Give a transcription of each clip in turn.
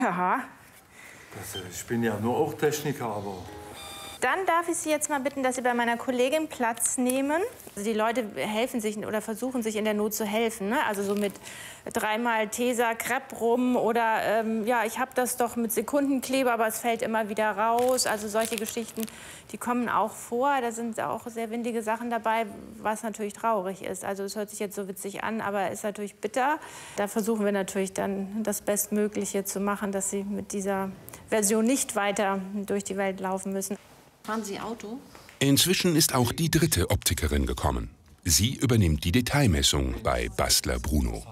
Aha. Ich bin ja nur auch Techniker, aber... Dann darf ich Sie jetzt mal bitten, dass Sie bei meiner Kollegin Platz nehmen. Also die Leute helfen sich oder versuchen sich in der Not zu helfen, ne? Also so mit 3-mal Tesa, Crepe rum oder ja, ich habe das doch mit Sekundenkleber, aber es fällt immer wieder raus. Also solche Geschichten, die kommen auch vor. Da sind auch sehr windige Sachen dabei, was natürlich traurig ist. Also es hört sich jetzt so witzig an, aber ist natürlich bitter. Da versuchen wir natürlich dann das Bestmögliche zu machen, dass Sie mit dieser Version nicht weiter durch die Welt laufen müssen. Fahren Sie Auto? Inzwischen ist auch die dritte Optikerin gekommen. Sie übernimmt die Detailmessung bei Bastler Bruno.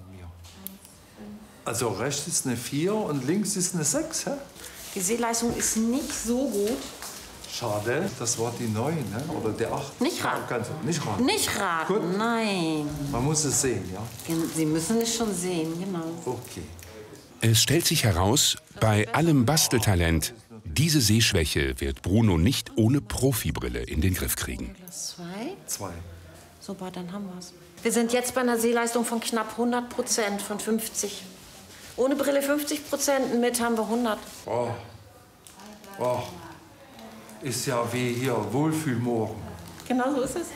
Also rechts ist eine 4 und links ist eine 6, hä? Die Sehleistung ist nicht so gut. Schade, das war die 9, ne? Oder der 8. Nicht raten. Nicht raten. Nicht raten, gut. Nein. Man muss es sehen, ja? Sie müssen es schon sehen, genau. Okay. Es stellt sich heraus, bei allem Basteltalent, diese Sehschwäche wird Bruno nicht ohne Profibrille in den Griff kriegen. 2. Super, dann haben wir es. Wir sind jetzt bei einer Sehleistung von knapp 100%, von 50. Ohne Brille 50%, mit haben wir 100. Oh. Oh. Ist ja wie hier Wohlfühlmorgen. Genau so ist es.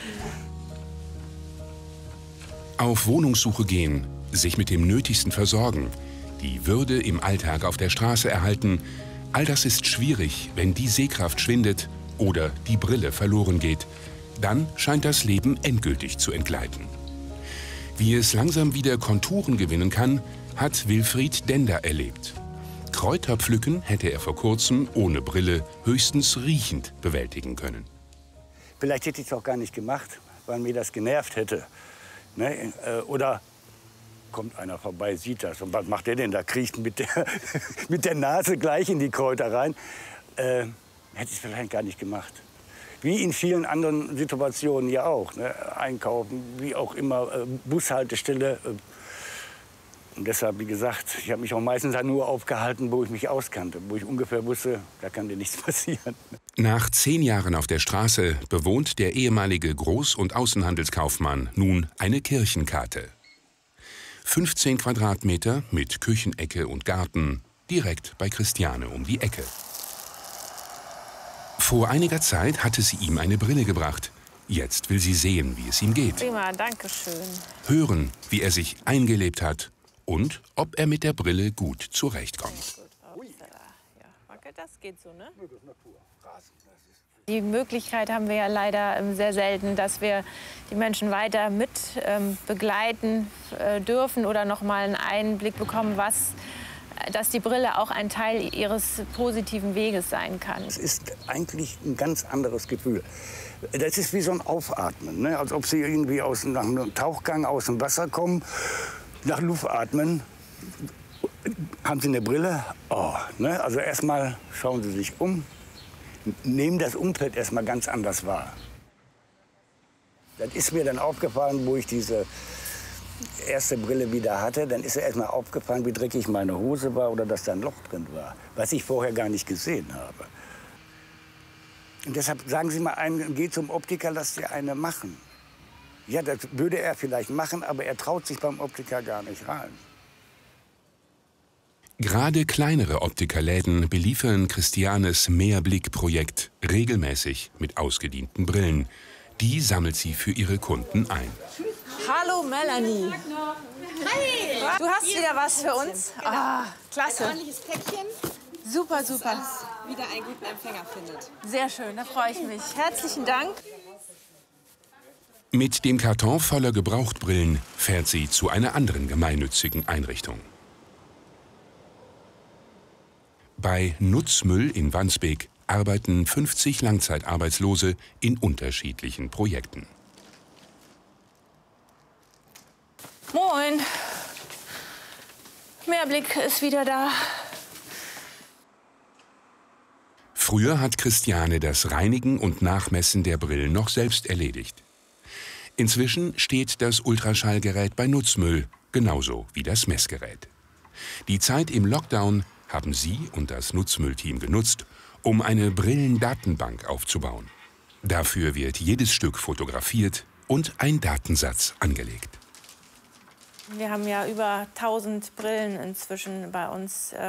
Auf Wohnungssuche gehen, sich mit dem Nötigsten versorgen, die Würde im Alltag auf der Straße erhalten, all das ist schwierig, wenn die Sehkraft schwindet oder die Brille verloren geht. Dann scheint das Leben endgültig zu entgleiten. Wie es langsam wieder Konturen gewinnen kann, hat Wilfried Dender erlebt. Kräuter pflücken hätte er vor kurzem ohne Brille höchstens riechend bewältigen können. Vielleicht hätte ich es auch gar nicht gemacht, weil mir das genervt hätte. Ne? Oder kommt einer vorbei, sieht das. Und was macht der denn? Da kriecht mit der Nase gleich in die Kräuter rein. Hätte ich es vielleicht gar nicht gemacht. Wie in vielen anderen Situationen ja auch. Ne? Einkaufen, wie auch immer, Bushaltestelle. Und deshalb, wie gesagt, ich habe mich auch meistens nur aufgehalten, wo ich mich auskannte. Wo ich ungefähr wusste, da kann dir nichts passieren. Nach 10 Jahren auf der Straße bewohnt der ehemalige Groß- und Außenhandelskaufmann nun eine Kirchenkarte. 15 Quadratmeter mit Küchenecke und Garten, direkt bei Christiane um die Ecke. Vor einiger Zeit hatte sie ihm eine Brille gebracht. Jetzt will sie sehen, wie es ihm geht. Prima, danke schön. Hören, wie er sich eingelebt hat und ob er mit der Brille gut zurechtkommt. Das geht so, ne? Die Möglichkeit haben wir ja leider sehr selten, dass wir die Menschen weiter mit begleiten dürfen oder noch mal einen Einblick bekommen, dass die Brille auch ein Teil ihres positiven Weges sein kann. Es ist eigentlich ein ganz anderes Gefühl. Das ist wie so ein Aufatmen, ne? Als ob Sie irgendwie nach einem Tauchgang aus dem Wasser kommen, nach Luft atmen. Haben Sie eine Brille? Oh, ne? Also erstmal schauen Sie sich um, nehmen das Umfeld erstmal ganz anders wahr. Das ist mir dann aufgefallen, wo ich diese erste Brille wieder hatte. Dann ist mir erstmal aufgefallen, wie dreckig meine Hose war oder dass da ein Loch drin war, was ich vorher gar nicht gesehen habe. Und deshalb sagen Sie mal einen, geh zum Optiker, lass dir eine machen. Ja, das würde er vielleicht machen, aber er traut sich beim Optiker gar nicht rein. Gerade kleinere Optikerläden beliefern Christianes Mehrblick-Projekt regelmäßig mit ausgedienten Brillen. Die sammelt sie für ihre Kunden ein. Hallo Melanie. Hi. Du hast wieder was für uns? Genau. Ah, klasse. Ein ordentliches Päckchen. Super, super. Das wieder einen guten Empfänger findet. Sehr schön, da freue ich mich. Herzlichen Dank. Mit dem Karton voller Gebrauchtbrillen fährt sie zu einer anderen gemeinnützigen Einrichtung. Bei Nutzmüll in Wandsbek arbeiten 50 Langzeitarbeitslose in unterschiedlichen Projekten. Moin. Mehrblick ist wieder da. Früher hat Christiane das Reinigen und Nachmessen der Brillen noch selbst erledigt. Inzwischen steht das Ultraschallgerät bei Nutzmüll, genauso wie das Messgerät. Die Zeit im Lockdown haben sie und das Nutzmüllteam genutzt, um eine Brillendatenbank aufzubauen. Dafür wird jedes Stück fotografiert und ein Datensatz angelegt. Wir haben ja über 1000 Brillen inzwischen bei uns